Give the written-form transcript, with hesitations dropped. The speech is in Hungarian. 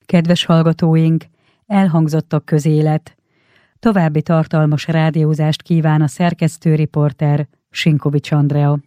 Kedves hallgatóink, elhangzott a közélet. További tartalmas rádiózást kíván a szerkesztő riporter, Sinkovics Andrea.